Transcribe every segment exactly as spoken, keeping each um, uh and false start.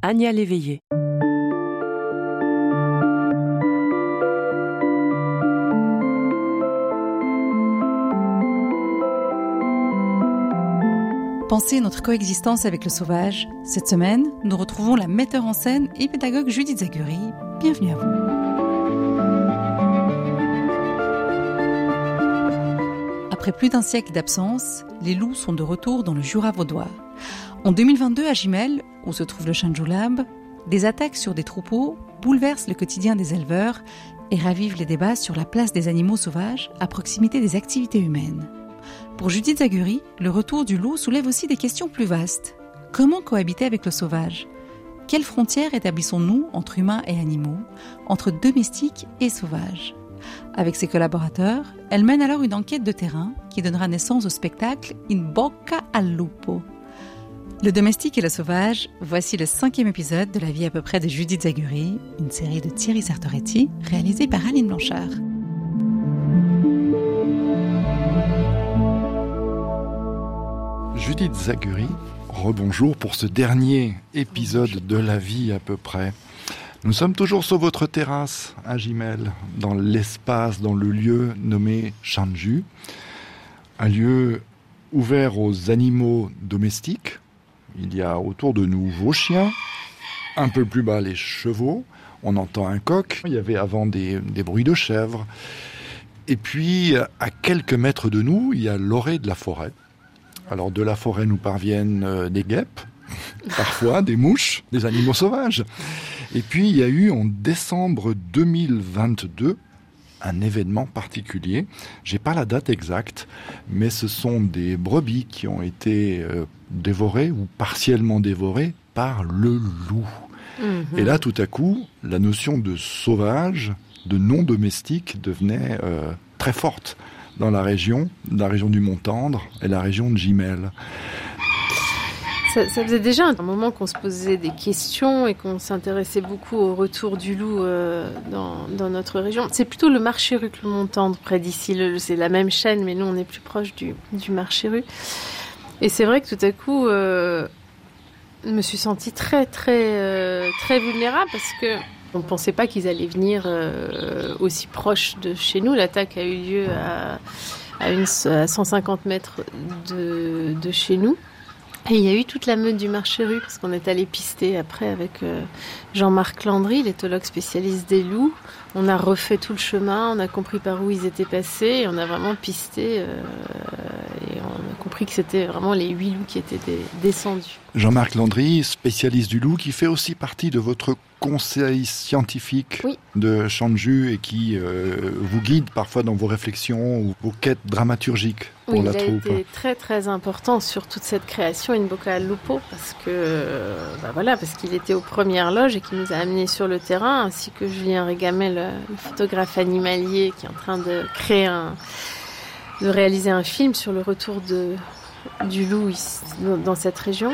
Anya Léveillé. Pensez notre coexistence avec le sauvage. Cette semaine, nous retrouvons la metteur en scène et pédagogue Judith Zaguri. Bienvenue à vous. Après plus d'un siècle d'absence, les loups sont de retour dans le Jura vaudois. En deux mille vingt-deux, à Gimel, où se trouve le Shanju Lab, des attaques sur des troupeaux bouleversent le quotidien des éleveurs et ravivent les débats sur la place des animaux sauvages à proximité des activités humaines. Pour Judith Zaguri, le retour du loup soulève aussi des questions plus vastes. Comment cohabiter avec le sauvage ? Quelles frontières établissons-nous entre humains et animaux, entre domestiques et sauvages ? Avec ses collaborateurs, elle mène alors une enquête de terrain qui donnera naissance au spectacle In Bocca al Lupo. Le domestique et le sauvage, voici le cinquième épisode de la vie à peu près de Judith Zaguri, une série de Thierry Sartoretti, réalisée par Aline Blanchard. Judith Zaguri, rebonjour pour ce dernier épisode de la vie à peu près. Nous sommes toujours sur votre terrasse à Gimel, dans l'espace, dans le lieu nommé Shanju, un lieu ouvert aux animaux domestiques. Il y a autour de nous vos chiens, un peu plus bas les chevaux, on entend un coq, il y avait avant des, des bruits de chèvres. Et puis, à quelques mètres de nous, il y a l'orée de la forêt. Alors de la forêt nous parviennent euh, des guêpes, parfois des mouches, des animaux sauvages. Et puis il y a eu en décembre deux mille vingt-deux un événement particulier. J'ai pas la date exacte, mais ce sont des brebis qui ont été euh, dévorées ou partiellement dévorées par le loup. Mmh. Et là tout à coup, la notion de sauvage, de non domestique devenait euh, très forte dans la région, la région du Mont-Tendre et la région de Gimel. Ça, ça faisait déjà un moment qu'on se posait des questions et qu'on s'intéressait beaucoup au retour du loup euh, dans, dans notre région. C'est plutôt le Marché-Rue que le Mont-Tendre, près d'ici. Le, c'est la même chaîne, mais nous, on est plus proche du, du Marché-Rue. Et c'est vrai que tout à coup, euh, je me suis sentie très, très, euh, très vulnérable parce que on ne pensait pas qu'ils allaient venir euh, aussi proche de chez nous. L'attaque a eu lieu à, à, une, à cent cinquante mètres de, de chez nous. Et il y a eu toute la meute du Marché-Rue, parce qu'on est allé pister après avec euh, Jean-Marc Landry, l'éthologue spécialiste des loups. On a refait tout le chemin, on a compris par où ils étaient passés, et on a vraiment pisté, euh, et on a compris que c'était vraiment les huit loups qui étaient des, descendus. Jean-Marc Landry, spécialiste du loup, qui fait aussi partie de votre conseil scientifique oui. de Shanju et qui euh, vous guide parfois dans vos réflexions ou vos quêtes dramaturgiques pour oui, la troupe. Il a été très très important sur toute cette création In Bocca al Lupo parce que euh, bah voilà parce qu'il était aux premières loges et qu'il nous a amenés sur le terrain, ainsi que Julien Régamel, le, le photographe animalier qui est en train de créer un, de réaliser un film sur le retour de du loup ici, dans, dans cette région.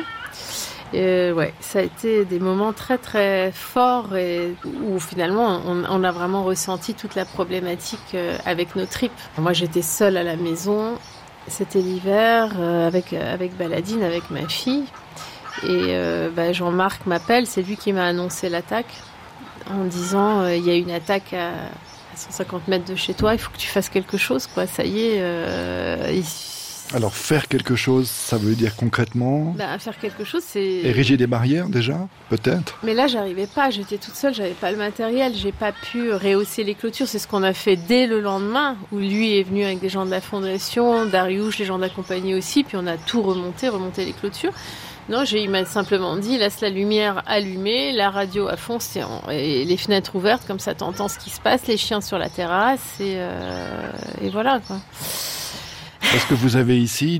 Euh, ouais, ça a été des moments très très forts et où finalement on, on a vraiment ressenti toute la problématique euh, avec nos tripes. Moi j'étais seule à la maison, c'était l'hiver euh, avec avec Baladine, avec ma fille et euh, bah, Jean-Marc m'appelle, c'est lui qui m'a annoncé l'attaque en disant il euh, y a une attaque à, à cent cinquante mètres de chez toi, il faut que tu fasses quelque chose quoi, ça y est. Euh, il, Alors, faire quelque chose, ça veut dire concrètement bah, faire quelque chose, c'est... Ériger des barrières, déjà, peut-être ? Mais là, j'arrivais pas, j'étais toute seule, j'avais pas le matériel, j'ai pas pu rehausser les clôtures. C'est ce qu'on a fait dès le lendemain, où lui est venu avec des gens de la fondation, Dariouche, les gens de la compagnie aussi, puis on a tout remonté, remonté les clôtures. Non, j'ai, il m'a simplement dit, laisse la lumière allumée, la radio à fond, et les fenêtres ouvertes, comme ça t'entends ce qui se passe, les chiens sur la terrasse, et, euh, et voilà, quoi. Parce que vous avez ici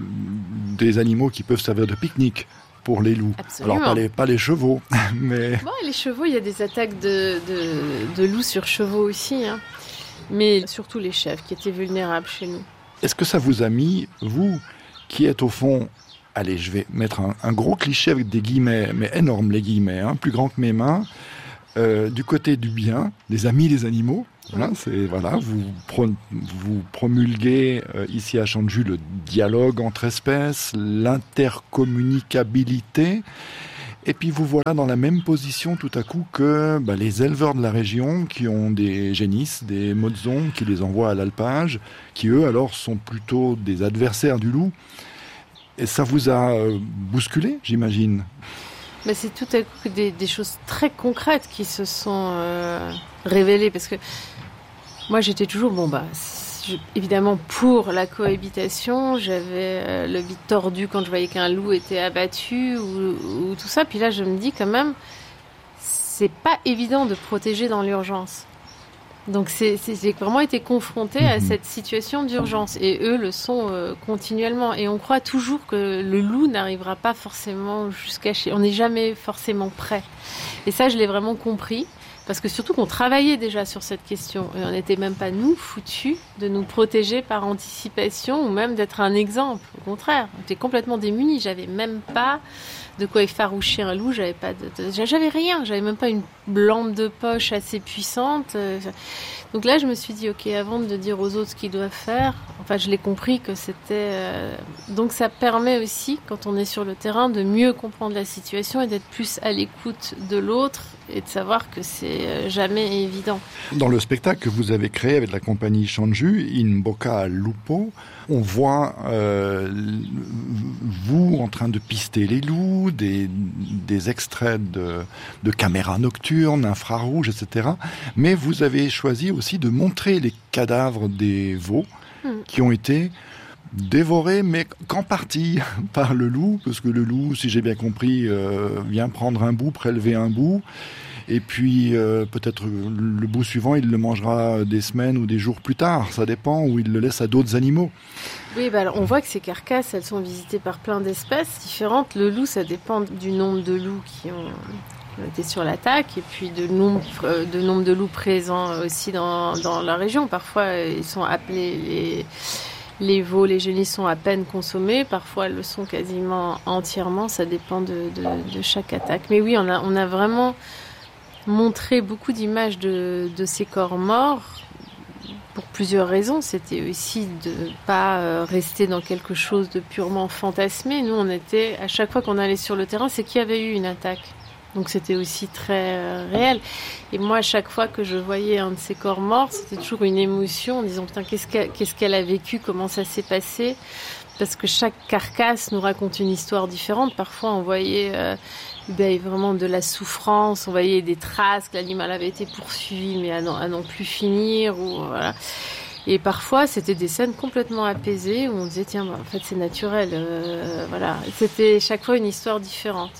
des animaux qui peuvent servir de pique-nique pour les loups. Absolument. Alors, pas les, pas les chevaux, mais... Bon, les chevaux, il y a des attaques de, de, de loups sur chevaux aussi, hein. Mais surtout les chèvres qui étaient vulnérables chez nous. Est-ce que ça vous a mis, vous, qui êtes au fond... Allez, je vais mettre un, un gros cliché avec des guillemets, mais énormes les guillemets, hein, plus grands que mes mains, euh, du côté du bien, des amis des animaux. Voilà, c'est, voilà, vous, pro, vous promulguez euh, ici à Shanju le dialogue entre espèces, l'intercommunicabilité. Et puis vous voilà dans la même position tout à coup que bah, les éleveurs de la région qui ont des génisses, des modzons, qui les envoient à l'alpage, qui eux alors sont plutôt des adversaires du loup. Et ça vous a euh, bousculé, j'imagine? Mais c'est tout à coup des, des choses très concrètes qui se sont euh, révélées. Parce que moi, j'étais toujours, bon, bah, je, évidemment, pour la cohabitation. J'avais euh, le bide tordu quand je voyais qu'un loup était abattu ou, ou tout ça. Puis là, je me dis quand même, c'est pas évident de protéger dans l'urgence. Donc c'est, c'est, j'ai vraiment été confrontée à cette situation d'urgence et eux le sont euh, continuellement et on croit toujours que le loup n'arrivera pas forcément jusqu'à chez... On n'est jamais forcément prêt. Et ça je l'ai vraiment compris parce que surtout qu'on travaillait déjà sur cette question et on n'était même pas nous foutus de nous protéger par anticipation ou même d'être un exemple. Au contraire, on était complètement démunis. J'avais même pas de quoi effaroucher un loup, j'avais pas de, de, j'avais rien, j'avais même pas une lampe de poche assez puissante. Donc là, je me suis dit, ok, avant de dire aux autres ce qu'ils doivent faire, enfin, je l'ai compris que c'était. Euh... Donc ça permet aussi, quand on est sur le terrain, de mieux comprendre la situation et d'être plus à l'écoute de l'autre et de savoir que c'est jamais évident. Dans le spectacle que vous avez créé avec la compagnie Shanju, In Bocca al Lupo, on voit euh, vous en train de pister les loups, des, des extraits de, de caméras nocturnes, infrarouges, et cetera. Mais vous avez choisi aussi de montrer les cadavres des veaux mmh. qui ont été dévorés, mais qu'en partie par le loup, parce que le loup, si j'ai bien compris, euh, vient prendre un bout, prélever un bout, et puis euh, peut-être le bout suivant, il le mangera des semaines ou des jours plus tard, ça dépend, ou il le laisse à d'autres animaux. Oui, bah alors on voit que ces carcasses, elles sont visitées par plein d'espèces différentes. Le loup, ça dépend du nombre de loups qui ont été sur l'attaque, et puis de nombre, de nombre de loups présents aussi dans, dans la région. Parfois, ils sont appelés les... Les veaux, les génisses sont à peine consommés, parfois elles le sont quasiment entièrement, ça dépend de, de, de chaque attaque. Mais oui, on a, on a vraiment montré beaucoup d'images de, de ces corps morts pour plusieurs raisons. C'était aussi de ne pas rester dans quelque chose de purement fantasmé. Nous, on était, à chaque fois qu'on allait sur le terrain, c'est qu'il y avait eu une attaque. Donc c'était aussi très euh, réel. Et moi, à chaque fois que je voyais un de ces corps morts, c'était toujours une émotion en disant putain, qu'est-ce qu'elle, qu'est-ce qu'elle a vécu, comment ça s'est passé. Parce que chaque carcasse nous raconte une histoire différente. Parfois, on voyait euh, ben, vraiment de la souffrance, on voyait des traces, que l'animal avait été poursuivi, mais à n'en, à n'en plus finir. Ou, voilà. Et parfois, c'était des scènes complètement apaisées où on disait tiens, ben, en fait, c'est naturel. Euh, voilà. C'était chaque fois une histoire différente.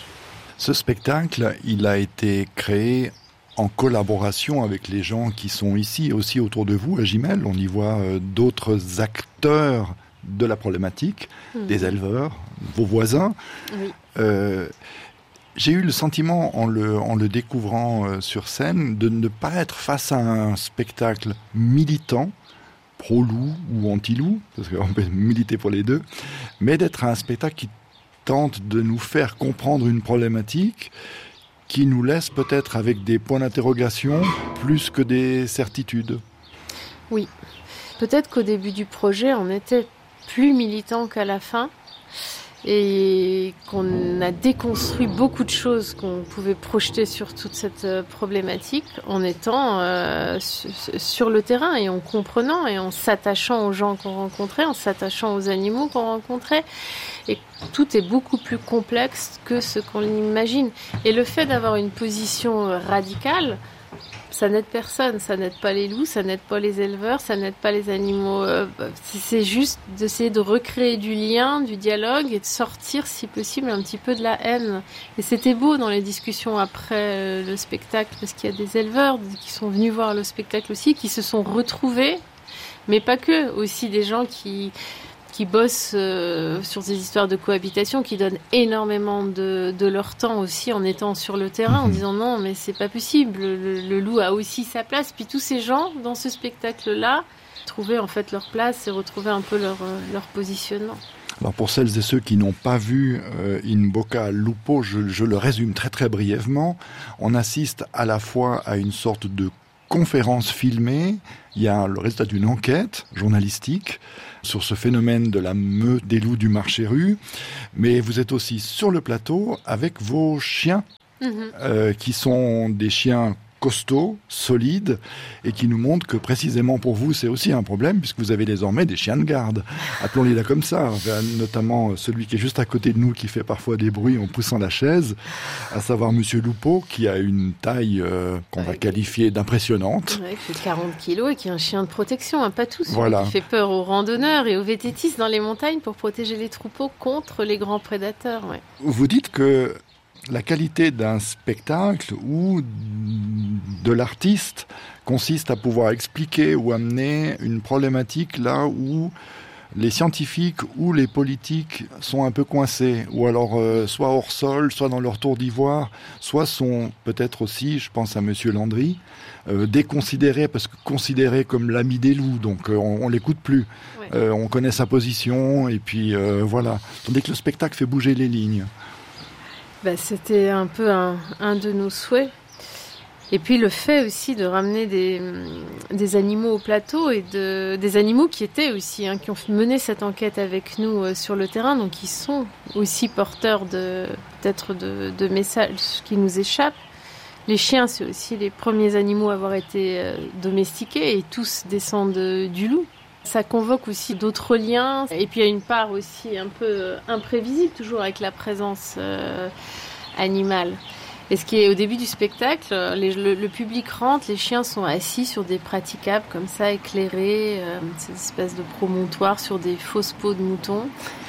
Ce spectacle, il a été créé en collaboration avec les gens qui sont ici, aussi autour de vous, à Gimel. On y voit euh, d'autres acteurs de la problématique, mmh. des éleveurs, vos voisins. Oui. Euh, j'ai eu le sentiment, en le, en le découvrant euh, sur scène, de ne pas être face à un spectacle militant, pro-loup ou anti-loup, parce qu'on peut militer pour les deux, mais d'être un spectacle qui tente de nous faire comprendre une problématique qui nous laisse peut-être avec des points d'interrogation plus que des certitudes. Oui, peut-être qu'au début du projet, on était plus militant qu'à la fin et qu'on a déconstruit beaucoup de choses qu'on pouvait projeter sur toute cette problématique en étant euh, sur le terrain et en comprenant et en s'attachant aux gens qu'on rencontrait, en s'attachant aux animaux qu'on rencontrait. Et tout est beaucoup plus complexe que ce qu'on imagine. Et le fait d'avoir une position radicale, ça n'aide personne, ça n'aide pas les loups, ça n'aide pas les éleveurs, ça n'aide pas les animaux. C'est juste d'essayer de recréer du lien, du dialogue et de sortir, si possible, un petit peu de la haine. Et c'était beau dans les discussions après le spectacle, parce qu'il y a des éleveurs qui sont venus voir le spectacle aussi, qui se sont retrouvés, mais pas que, aussi des gens qui... qui bossent euh, sur ces histoires de cohabitation, qui donnent énormément de, de leur temps aussi en étant sur le terrain, en disant non, mais c'est pas possible, le, le loup a aussi sa place. Puis tous ces gens, dans ce spectacle-là, trouvaient en fait leur place et retrouvaient un peu leur, leur positionnement. Alors pour celles et ceux qui n'ont pas vu euh, In Bocca al Lupo, je, je le résume très très brièvement. On assiste à la fois à une sorte de conférence filmée, il y a le résultat d'une enquête journalistique sur ce phénomène de la meute des loups du Marché-Rue, mais vous êtes aussi sur le plateau avec vos chiens, mmh. euh, qui sont des chiens costauds, solides, et qui nous montrent que précisément pour vous, c'est aussi un problème, puisque vous avez désormais des chiens de garde. Appelons-les là comme ça, notamment celui qui est juste à côté de nous, qui fait parfois des bruits en poussant la chaise, à savoir Monsieur Lupo, qui a une taille euh, qu'on ouais, va qualifier d'impressionnante. Ouais, qui fait quarante kilos et qui est un chien de protection, hein, pas tous. Voilà. Qui fait peur aux randonneurs et aux vététistes dans les montagnes pour protéger les troupeaux contre les grands prédateurs. Ouais. Vous dites que la qualité d'un spectacle ou de l'artiste consiste à pouvoir expliquer ou amener une problématique là où les scientifiques ou les politiques sont un peu coincés, ou alors euh, soit hors sol, soit dans leur tour d'ivoire, soit sont peut-être aussi, je pense à Monsieur Landry, euh, déconsidérés, parce que considérés comme l'ami des loups, donc euh, on, on l'écoute plus. Ouais. Euh, on connaît sa position, et puis euh, voilà. Tandis que le spectacle fait bouger les lignes. Bah, c'était un peu un, un de nos souhaits. Et puis le fait aussi de ramener des, des animaux au plateau, et de, des animaux qui étaient aussi, hein, qui ont mené cette enquête avec nous euh, sur le terrain, donc qui sont aussi porteurs de, peut-être de, de messages qui nous échappent. Les chiens, c'est aussi les premiers animaux à avoir été euh, domestiqués, et tous descendent du loup. Ça convoque aussi d'autres liens, et puis il y a une part aussi un peu imprévisible, toujours avec la présence euh, animale. Et ce qui est au début du spectacle, les, le, le public rentre, les chiens sont assis sur des praticables comme ça, éclairés, euh, cette espèce de promontoire sur des fausses peaux de mouton.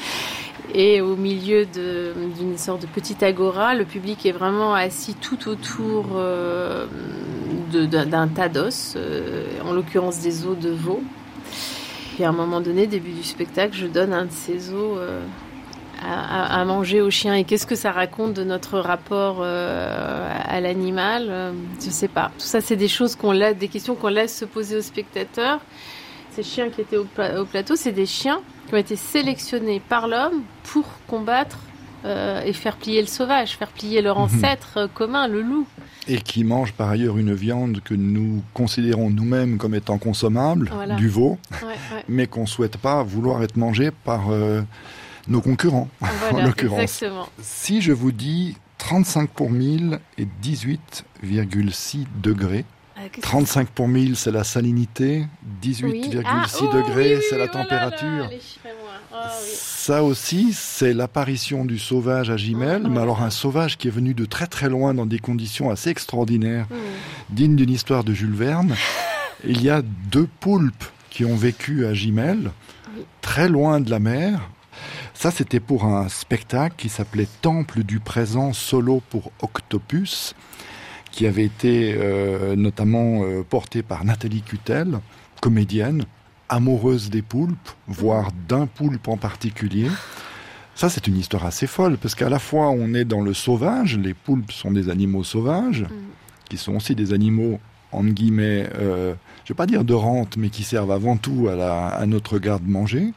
Et au milieu de, d'une sorte de petite agora, le public est vraiment assis tout autour euh, de, d'un, d'un tas d'os, euh, en l'occurrence des os de veau. Puis à un moment donné, début du spectacle, je donne un de ces os euh, à, à, à manger aux chiens. Et qu'est-ce que ça raconte de notre rapport euh, à l'animal ? euh, Je sais pas. Tout ça, c'est des choses qu'on laisse, des questions qu'on laisse se poser aux spectateurs. Ces chiens qui étaient au, au plateau, c'est des chiens qui ont été sélectionnés par l'homme pour combattre euh, et faire plier le sauvage, faire plier leur ancêtre mmh. commun, le loup. Et qui mangent par ailleurs une viande que nous considérons nous-mêmes comme étant consommable, voilà. Du veau, ouais, ouais. mais qu'on ne souhaite pas vouloir être mangé par euh, nos concurrents, voilà, en l'occurrence. Exactement. Si je vous dis trente-cinq pour mille et dix-huit virgule six degrés, ah, trente-cinq pour mille, c'est la salinité, dix-huit virgule six oui. ah, degrés, oh, oui, c'est oui, la voilà, température. Là, oh, oui. Ça aussi, c'est l'apparition du sauvage à Gimel, oh, mais oh, alors un sauvage qui est venu de très très loin dans des conditions assez extraordinaires, oh. dignes d'une histoire de Jules Verne. Il y a deux poulpes qui ont vécu à Gimel, oui. très loin de la mer. Ça, c'était pour un spectacle qui s'appelait Temple du présent solo pour Octopus, qui avait été euh, notamment euh, porté par Nathalie Cutel, comédienne, amoureuse des poulpes, voire d'un poulpe en particulier. Ça, c'est une histoire assez folle, parce qu'à la fois, on est dans le sauvage, les poulpes sont des animaux sauvages, mmh. qui sont aussi des animaux, entre guillemets, euh, je ne vais pas dire de rente, mais qui servent avant tout à, la, à notre garde-manger.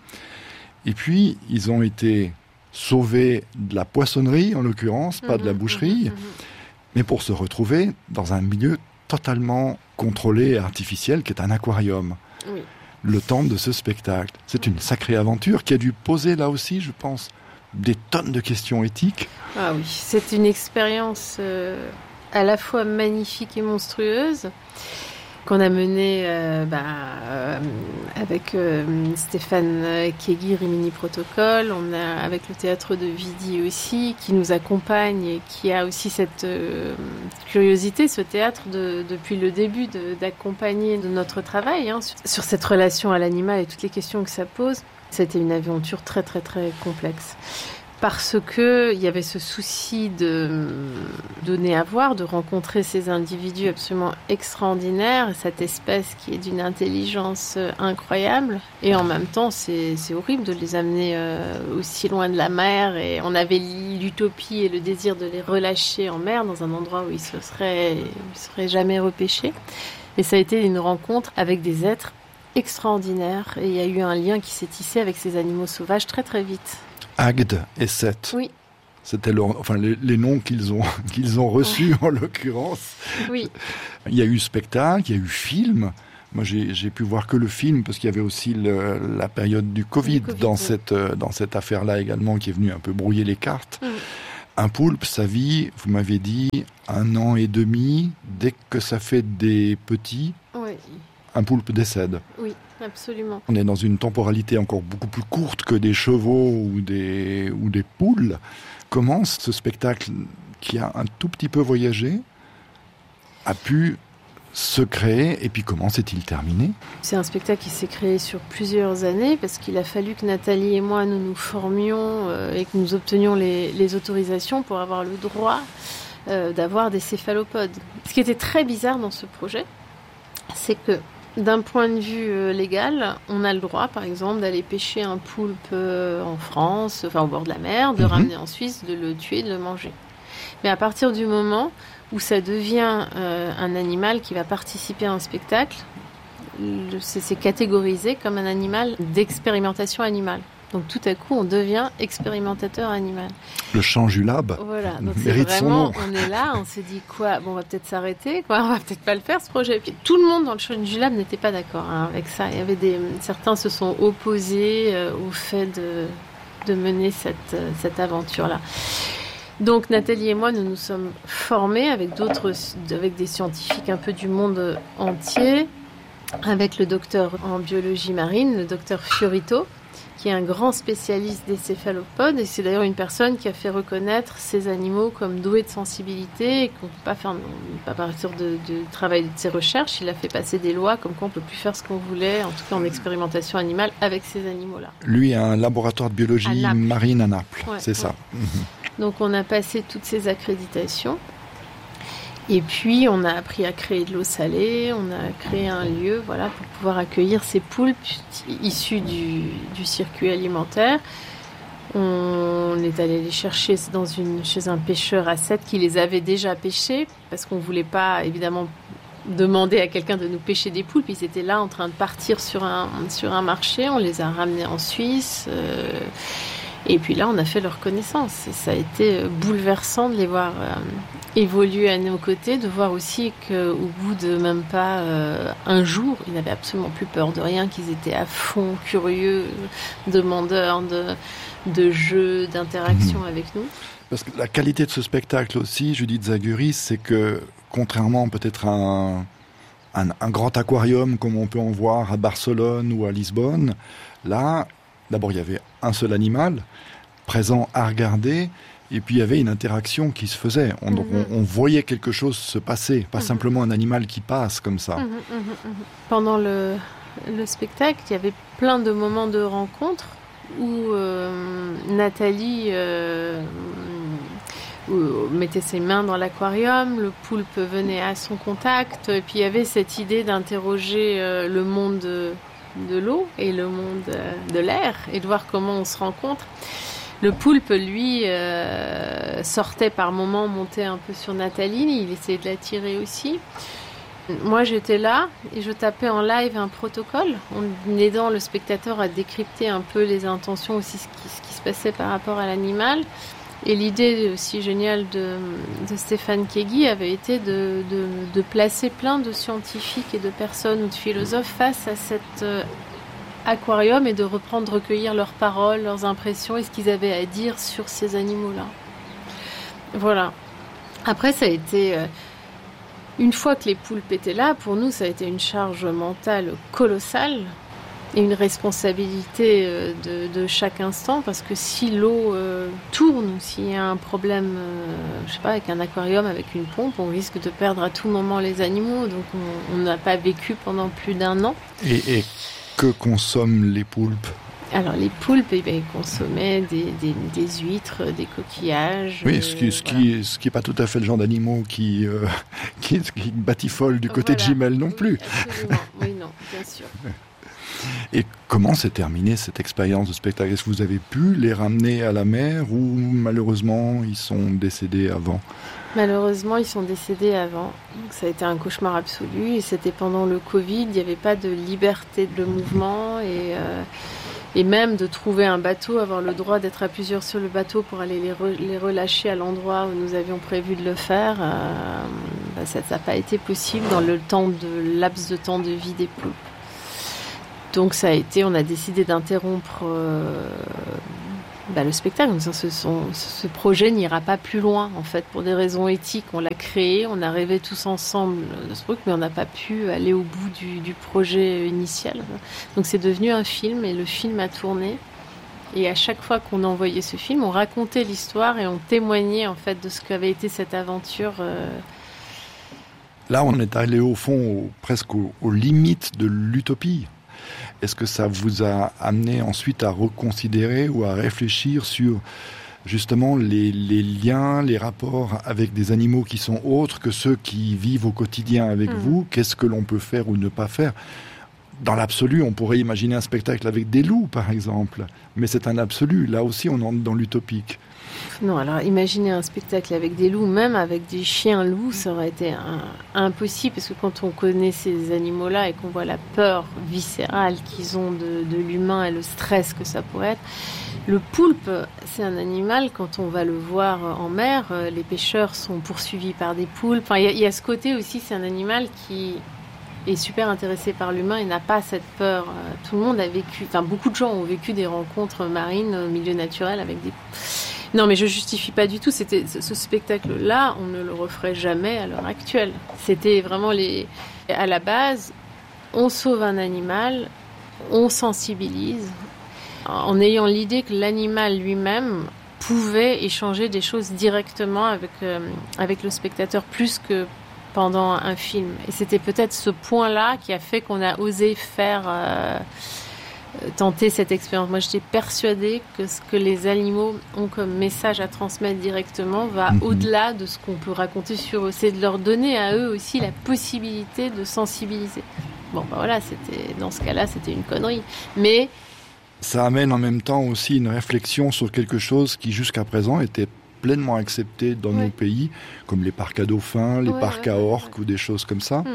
Et puis, ils ont été sauvés de la poissonnerie, en l'occurrence, mmh, pas de la boucherie, mmh, mmh. mais pour se retrouver dans un milieu totalement contrôlé et artificiel, qui est un aquarium. Oui. Le temps de ce spectacle. C'est une sacrée aventure qui a dû poser, là aussi, je pense, des tonnes de questions éthiques. Ah oui, c'est une expérience euh, à la fois magnifique et monstrueuse, qu'on a menée euh, bah, euh, avec euh, Stéphane Kéguy, Rimini Protocole. On a avec le théâtre de Vidi aussi, qui nous accompagne et qui a aussi cette euh, curiosité, ce théâtre, de, depuis le début, de, d'accompagner de notre travail hein, sur, sur cette relation à l'animal et toutes les questions que ça pose. C'était une aventure très très très complexe. Parce qu'il y avait ce souci de donner à voir, de rencontrer ces individus absolument extraordinaires, cette espèce qui est d'une intelligence incroyable. Et en même temps, c'est, c'est horrible de les amener euh, aussi loin de la mer. Et on avait l'utopie et le désir de les relâcher en mer, dans un endroit où ils ne seraient, ils seraient jamais repêchés. Et ça a été une rencontre avec des êtres extraordinaires. Et il y a eu un lien qui s'est tissé avec ces animaux sauvages très très vite. Agde et Seth. Oui. C'était le, enfin, les, les noms qu'ils ont, qu'ils ont reçus en l'occurrence. Oui. Il y a eu spectacle, il y a eu film. Moi, j'ai, j'ai pu voir que le film, parce qu'il y avait aussi le, la période du Covid, COVID dans, oui. cette, dans cette affaire-là également, qui est venue un peu brouiller les cartes. Mmh. Un poulpe, ça vit, vous m'avez dit, un an et demi. Dès que ça fait des petits, Oui. un poulpe décède. Oui, absolument. On est dans une temporalité encore beaucoup plus courte que des chevaux ou des, ou des poules. Comment ce spectacle, qui a un tout petit peu voyagé, a pu se créer, et puis comment s'est-il terminé ? C'est un spectacle qui s'est créé sur plusieurs années parce qu'il a fallu que Nathalie et moi nous nous formions euh, et que nous obtenions les, les autorisations pour avoir le droit euh, d'avoir des céphalopodes. Ce qui était très bizarre dans ce projet, c'est que d'un point de vue euh, légal, on a le droit par exemple d'aller pêcher un poulpe euh, en France, enfin au bord de la mer, de mmh. ramener en Suisse, de le tuer, de le manger. Mais à partir du moment où ça devient euh, un animal qui va participer à un spectacle, le, c'est, c'est catégorisé comme un animal d'expérimentation animale. Donc tout à coup, on devient expérimentateur animal. Le Chanjulab voilà, donc c'est mérite vraiment, son nom. On est là, on se dit quoi, bon, on va peut-être s'arrêter, quoi, on va peut-être pas le faire ce projet. Et puis, tout le monde dans le Chanjulab n'était pas d'accord hein, avec ça. Il y avait des, certains se sont opposés euh, au fait de, de mener cette, euh, cette aventure-là. Donc Nathalie et moi, nous nous sommes formés avec d'autres, avec des scientifiques un peu du monde entier, avec le docteur en biologie marine, le docteur Fiorito, qui est un grand spécialiste des céphalopodes, et c'est d'ailleurs une personne qui a fait reconnaître ces animaux comme doués de sensibilité, et qu'on ne peut pas faire, à partir de, de travail de ses recherches, il a fait passer des lois comme quoi on ne peut plus faire ce qu'on voulait, en tout cas en expérimentation animale, avec ces animaux-là. Lui a un laboratoire de biologie à marine à Naples, ouais, c'est ouais. ça. Mmh. Donc on a passé toutes ces accréditations. Et puis, on a appris à créer de l'eau salée, on a créé un lieu voilà, pour pouvoir accueillir ces poulpes issues du, du circuit alimentaire. On est allé les chercher dans une, chez un pêcheur à Sète qui les avait déjà pêchés, parce qu'on ne voulait pas, évidemment, demander à quelqu'un de nous pêcher des poulpes. Ils étaient là en train de partir sur un, sur un marché, on les a ramenés en Suisse. Euh, Et puis là, on a fait leur connaissance. Et ça a été bouleversant de les voir euh, évoluer à nos côtés, de voir aussi qu'au bout de même pas euh, un jour, ils n'avaient absolument plus peur de rien, qu'ils étaient à fond curieux, demandeurs de, de jeux, d'interactions mmh. avec nous. Parce que la qualité de ce spectacle aussi, Judith Zaguris, c'est que contrairement peut-être à un, un, un grand aquarium comme on peut en voir à Barcelone ou à Lisbonne, là, d'abord il y avait un seul animal présent à regarder, et puis il y avait une interaction qui se faisait. On, mm-hmm. on, on voyait quelque chose se passer, pas mm-hmm. simplement un animal qui passe comme ça. Mm-hmm, mm-hmm. Pendant le, le spectacle, il y avait plein de moments de rencontre où euh, Nathalie euh, où mettait ses mains dans l'aquarium, le poulpe venait à son contact, et puis il y avait cette idée d'interroger euh, le monde de, de l'eau et le monde euh, de l'air, et de voir comment on se rencontre. Le poulpe, lui, euh, sortait par moments, montait un peu sur Nathalie, il essayait de l'attirer aussi. Moi, j'étais là et je tapais en live un protocole, en aidant le spectateur à décrypter un peu les intentions aussi, ce qui, ce qui se passait par rapport à l'animal. Et l'idée aussi géniale de, de Stéphane Keaggy avait été de, de, de placer plein de scientifiques et de personnes ou de philosophes face à cet euh, aquarium, et de reprendre, recueillir leurs paroles, leurs impressions et ce qu'ils avaient à dire sur ces animaux-là. Voilà. Après, ça a été... Euh, une fois que les poulpes étaient là, pour nous, ça a été une charge mentale colossale et une responsabilité de, de chaque instant, parce que si l'eau euh, tourne, ou s'il y a un problème, euh, je sais pas, avec un aquarium, avec une pompe, on risque de perdre à tout moment les animaux. Donc on n'a pas vécu pendant plus d'un an. Et, et que consomment les poulpes ? Alors les poulpes, eh bien, ils consommaient des, des, des huîtres, des coquillages. Oui, ce qui, ce voilà. qui, ce qui est pas tout à fait le genre d'animaux qui, euh, qui, qui batifolent du côté voilà. de Gimel non plus. Oui, absolument. Oui, non, bien sûr. Et comment s'est terminée cette expérience de spectacle ? Est-ce que vous avez pu les ramener à la mer, ou malheureusement ils sont décédés avant ? Malheureusement, ils sont décédés avant. Donc, ça a été un cauchemar absolu. Et c'était pendant le Covid. Il n'y avait pas de liberté de mouvement. Et, euh, Et même de trouver un bateau, avoir le droit d'être à plusieurs sur le bateau pour aller les, re, les relâcher à l'endroit où nous avions prévu de le faire, euh, bah ça n'a pas été possible dans le temps de laps de temps de vie des poulpes. Donc ça a été, on a décidé d'interrompre euh, bah, le spectacle. Ce, ce, ce projet n'ira pas plus loin, en fait, pour des raisons éthiques. On l'a créé, on a rêvé tous ensemble de ce truc, mais on n'a pas pu aller au bout du, du projet initial. Donc c'est devenu un film, et le film a tourné. Et à chaque fois qu'on envoyait ce film, on racontait l'histoire et on témoignait, en fait, de ce qu'avait été cette aventure. Euh... Là, on est allé, au fond, au, presque aux, aux limites de l'utopie. Est-ce que ça vous a amené ensuite à reconsidérer ou à réfléchir sur justement les, les liens, les rapports avec des animaux qui sont autres que ceux qui vivent au quotidien avec mmh. vous ? Qu'est-ce que l'on peut faire ou ne pas faire ? Dans l'absolu, on pourrait imaginer un spectacle avec des loups, par exemple. Mais c'est un absolu. Là aussi, on entre dans l'utopique. Non, alors imaginer un spectacle avec des loups, même avec des chiens loups, ça aurait été un, impossible, parce que quand on connaît ces animaux-là et qu'on voit la peur viscérale qu'ils ont de, de l'humain et le stress que ça pourrait être, le poulpe, c'est un animal, quand on va le voir en mer, les pêcheurs sont poursuivis par des poulpes. Enfin, il y, y a ce côté aussi, c'est un animal qui est super intéressé par l'humain et n'a pas cette peur. Tout le monde a vécu, enfin beaucoup de gens ont vécu des rencontres marines au milieu naturel avec des... Non, mais je justifie pas du tout. C'était ce spectacle-là, on ne le referait jamais à l'heure actuelle. C'était vraiment les... À la base, on sauve un animal, on sensibilise, en ayant l'idée que l'animal lui-même pouvait échanger des choses directement avec, euh, avec le spectateur, plus que pendant un film. Et c'était peut-être ce point-là qui a fait qu'on a osé faire... Euh, tenter cette expérience. Moi, j'étais persuadée que ce que les animaux ont comme message à transmettre directement va mmh. au-delà de ce qu'on peut raconter sur eux. C'est de leur donner à eux aussi la possibilité de sensibiliser. Bon, ben voilà, c'était, dans ce cas-là, c'était une connerie. Mais... ça amène en même temps aussi une réflexion sur quelque chose qui, jusqu'à présent, était pleinement accepté dans ouais. nos pays, comme les parcs à dauphins, les ouais, parcs ouais, à orques ouais. ou des choses comme ça. Mmh.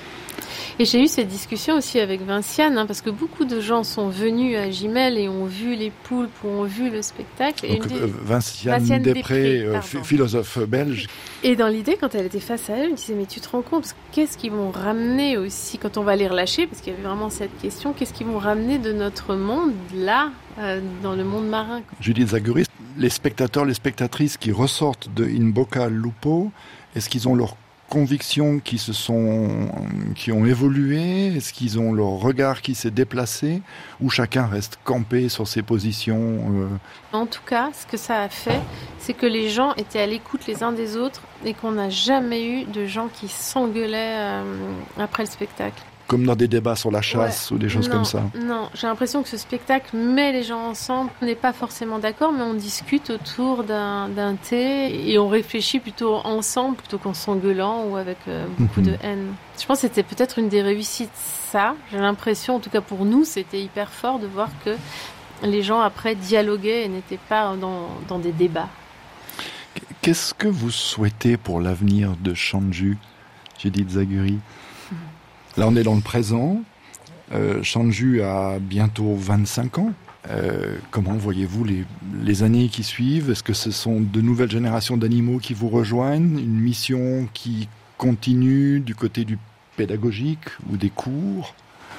Et j'ai eu cette discussion aussi avec Vinciane, hein, parce que beaucoup de gens sont venus à Gimel et ont vu les poulpes ou ont vu le spectacle. Et Donc, des... Vinciane, Vinciane Després, euh, philosophe belge. Et dans l'idée, quand elle était face à elle, elle me disait, mais tu te rends compte, qu'est-ce qu'ils vont ramener aussi quand on va les relâcher, parce qu'il y avait vraiment cette question, qu'est-ce qu'ils vont ramener de notre monde, là, euh, dans le monde marin. Judith Zaguri, les spectateurs, les spectatrices qui ressortent de In Bocca al Lupo, est-ce qu'ils ont leur convictions qui se sont, qui ont évolué? Est-ce qu'ils ont leur regard qui s'est déplacé, ou chacun reste campé sur ses positions euh... En tout cas, ce que ça a fait, c'est que les gens étaient à l'écoute les uns des autres et qu'on n'a jamais eu de gens qui s'engueulaient euh, après le spectacle. Comme dans des débats sur la chasse ouais. ou des choses non, comme ça. Non, j'ai l'impression que ce spectacle met les gens ensemble. On n'est pas forcément d'accord, mais on discute autour d'un, d'un thé et on réfléchit plutôt ensemble plutôt qu'en s'engueulant ou avec euh, beaucoup mm-hmm. de haine. Je pense que c'était peut-être une des réussites, ça. J'ai l'impression, en tout cas pour nous, c'était hyper fort de voir que les gens après dialoguaient et n'étaient pas dans, dans des débats. Qu'est-ce que vous souhaitez pour l'avenir de Shanju, Judith Zaguri? Là, on est dans le présent. Euh, Shanju a bientôt vingt-cinq ans. Euh, comment voyez-vous les, les années qui suivent? Est-ce que ce sont de nouvelles générations d'animaux qui vous rejoignent? Une mission qui continue du côté du pédagogique ou des cours?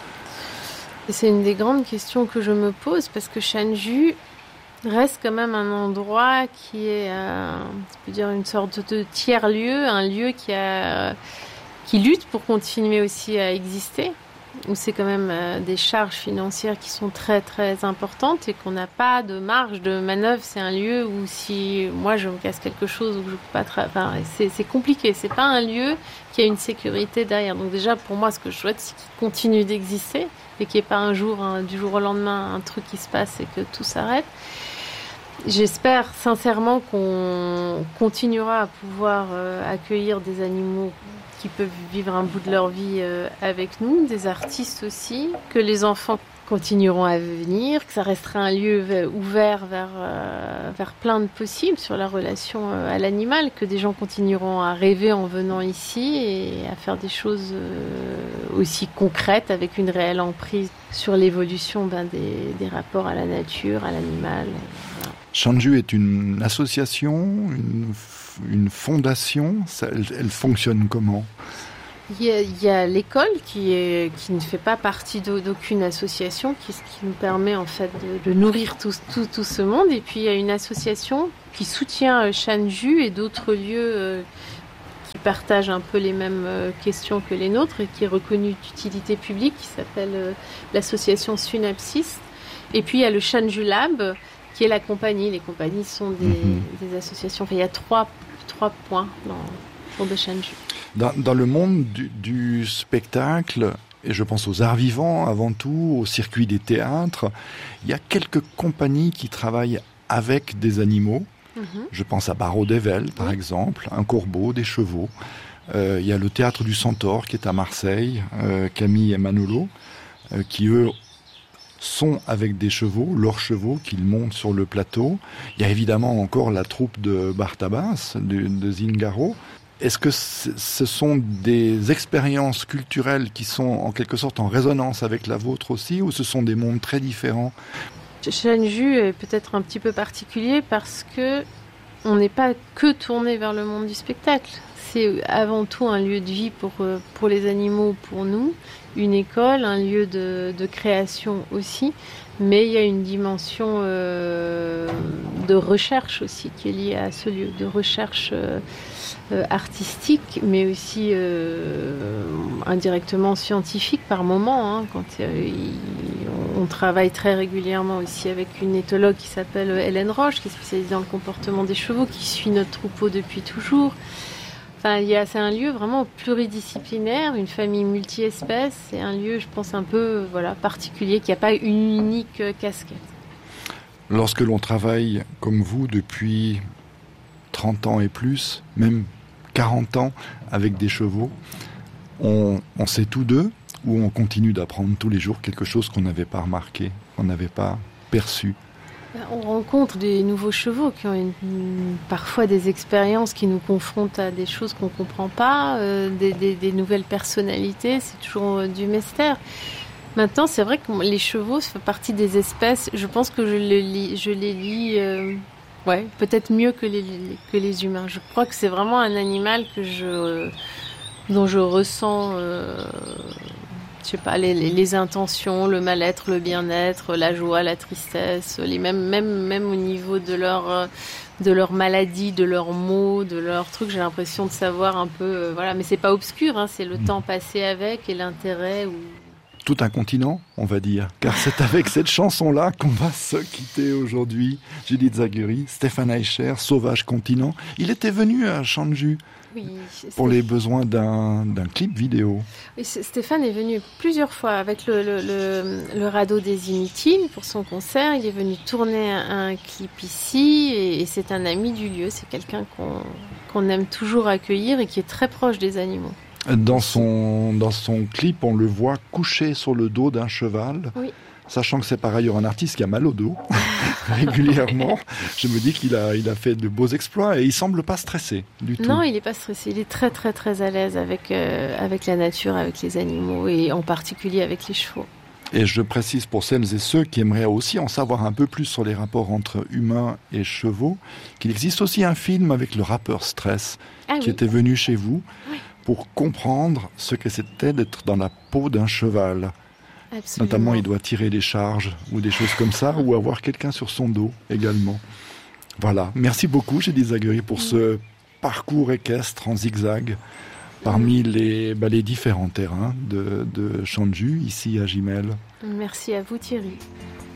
C'est une des grandes questions que je me pose, parce que Shanju reste quand même un endroit qui est, euh, je peux dire, une sorte de tiers-lieu, un lieu qui a... qui lutte pour continuer aussi à exister, où c'est quand même euh, des charges financières qui sont très très importantes et qu'on n'a pas de marge de manœuvre. C'est un lieu où si moi je me casse quelque chose ou que je peux pas tra- enfin, c'est, c'est compliqué. C'est pas un lieu qui a une sécurité derrière. Donc déjà pour moi, ce que je souhaite, c'est qu'il continue d'exister et qu'il n'y ait pas un jour, un, du jour au lendemain, un truc qui se passe et que tout s'arrête. J'espère sincèrement qu'on continuera à pouvoir euh, accueillir des animaux qui peuvent vivre un bout de leur vie euh, avec nous, des artistes aussi, que les enfants continueront à venir, que ça restera un lieu ouvert vers, euh, vers plein de possibles sur la relation euh, à l'animal, que des gens continueront à rêver en venant ici et à faire des choses euh, aussi concrètes avec une réelle emprise sur l'évolution ben, des, des rapports à la nature, à l'animal. Voilà. Shanju est une association, une, une fondation, ça, elle, elle fonctionne comment ? Il y a, il y a l'école qui, est, qui ne fait pas partie d'aucune association, qui, ce qui nous permet en fait de, de nourrir tout, tout, tout ce monde. Et puis il y a une association qui soutient Shanju et d'autres lieux euh, qui partagent un peu les mêmes euh, questions que les nôtres et qui est reconnue d'utilité publique, qui s'appelle euh, l'association Synapsis. Et puis il y a le Shanju Lab, qui est la compagnie. Les compagnies sont des, mm-hmm. des associations. Enfin, il y a trois, trois points dans, de Shanju. Dans, dans le monde du, du spectacle, et je pense aux arts vivants avant tout, au circuit des théâtres, il y a quelques compagnies qui travaillent avec des animaux. Mm-hmm. Je pense à Barreau d'Evel, par oui. exemple, un corbeau, des chevaux. Euh, il y a le Théâtre du Centaure qui est à Marseille, euh, Camille et Manolo, euh, qui eux sont avec des chevaux, leurs chevaux qu'ils montent sur le plateau. Il y a évidemment encore la troupe de Bartabas, de, de Zingaro. Est-ce que ce sont des expériences culturelles qui sont en quelque sorte en résonance avec la vôtre aussi, ou ce sont des mondes très différents ? Shanju est peut-être un petit peu particulier parce que on n'est pas que tourné vers le monde du spectacle. C'est avant tout un lieu de vie pour, pour les animaux, pour nous, une école, un lieu de, de création aussi, mais il y a une dimension euh, de recherche aussi qui est liée à ce lieu, de recherche euh, euh, artistique, mais aussi euh, indirectement scientifique par moment. Hein, quand euh, il, on travaille très régulièrement aussi avec une éthologue qui s'appelle Hélène Roche, qui est spécialisée dans le comportement des chevaux, qui suit notre troupeau depuis toujours. Enfin, il y a, c'est un lieu vraiment pluridisciplinaire, une famille multi-espèces. C'est un lieu, je pense, un peu voilà, particulier, qui n'a pas une unique casquette. Lorsque l'on travaille comme vous depuis trente ans et plus, même quarante ans avec des chevaux, on, on sait tous deux ou on continue d'apprendre tous les jours quelque chose qu'on n'avait pas remarqué, qu'on n'avait pas perçu ? On rencontre des nouveaux chevaux qui ont une, une, parfois des expériences qui nous confrontent à des choses qu'on ne comprend pas, euh, des, des, des nouvelles personnalités, c'est toujours euh, du mystère. Maintenant, c'est vrai que les chevaux, ça fait partie des espèces, je pense que je, le lis, je les lis euh, ouais, peut-être mieux que les, que les humains. Je crois que c'est vraiment un animal que je, euh, dont je ressens... Euh, je sais pas, les, les, les intentions, le mal-être, le bien-être, la joie, la tristesse, les mêmes, même, même au niveau de leur, de leur maladie, de leurs maux, de leurs trucs, j'ai l'impression de savoir un peu, euh, voilà, mais c'est pas obscur, hein, c'est le mmh. temps passé avec et l'intérêt. Ou... Tout un continent, on va dire, car c'est avec cette chanson-là qu'on va se quitter aujourd'hui. Judith Zagury, Stéphane Eicher, Sauvage Continent. Il était venu à Shanju. Oui, pour les besoins d'un, d'un clip vidéo. Oui, Stéphane est venu plusieurs fois avec le, le, le, le radeau des Inutiles pour son concert. Il est venu tourner un, un clip ici et, et c'est un ami du lieu. C'est quelqu'un qu'on, qu'on aime toujours accueillir et qui est très proche des animaux. Dans son, dans son clip, on le voit couché sur le dos d'un cheval. Oui. Sachant que c'est par ailleurs un artiste qui a mal au dos régulièrement, je me dis qu'il a, il a fait de beaux exploits et il semble pas stressé du tout. Non, il est pas stressé, il est très très très à l'aise avec, euh, avec la nature, avec les animaux et en particulier avec les chevaux. Et je précise pour celles et ceux qui aimeraient aussi en savoir un peu plus sur les rapports entre humains et chevaux, qu'il existe aussi un film avec le rappeur Stress ah, qui oui. était venu chez vous oui. pour comprendre ce que c'était d'être dans la peau d'un cheval. Absolument. Notamment, il doit tirer des charges ou des choses comme ça, ou avoir quelqu'un sur son dos également. Voilà. Merci beaucoup, Judith Zagury, pour ce parcours équestre en zigzag parmi les, bah, les différents terrains de, de Shanju, ici à Jimel. Merci à vous, Thierry.